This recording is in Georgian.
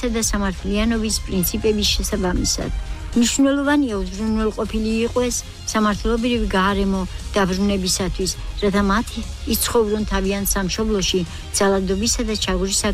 უფლებისა და სამართლიანობის პრინციპების შესაბამისად. მნიშვნელოვანია უზრუნველყოფილი იყოს სამართლობრივი გარემო დაბრუნებისათვის, რათა მათი იცხოვრონ თავიანთ სამშობლოში ძალადობისა და ჩაგვრისა